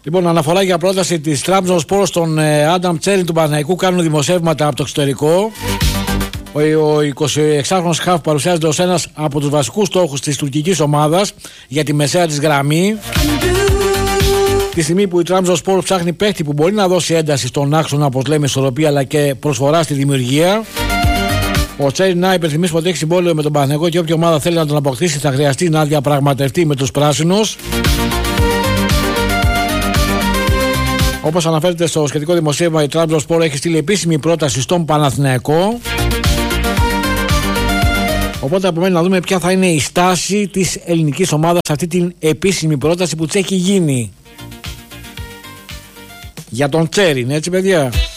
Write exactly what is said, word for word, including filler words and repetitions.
Λοιπόν, αναφορά για πρόταση της Trabzonspor στον Άνταμ Τσέριν του Παναθηναϊκού. Κάνουν δημοσιεύματα από το εξωτερικό. Ο εικοσιεξάχρονος χαφ παρουσιάζεται ως ένας από τους βασικούς στόχους της τουρκικής ομάδας για τη μεσαία της γραμμή. Τη στιγμή που η Trabzonspor ψάχνει παίχτη που μπορεί να δώσει ένταση στον άξονα, όπως λέμε, ισορροπία αλλά και προσφορά στη δημιουργία. Ο Τσέριν να υπενθυμίσει ότι έχει συμβόλαιο με τον Παναθηναϊκό και όποια ομάδα θέλει να τον αποκτήσει θα χρειαστεί να διαπραγματευτεί με τους πράσινους. Όπως αναφέρεται στο σχετικό δημοσίευμα, η Trabzonspor έχει στείλει επίσημη πρόταση στον Παναθηναϊκό. Οπότε απομένει να δούμε ποια θα είναι η στάση της ελληνικής ομάδας σε αυτή την επίσημη πρόταση που της έχει γίνει για τον Τσέριν, έτσι παιδιά.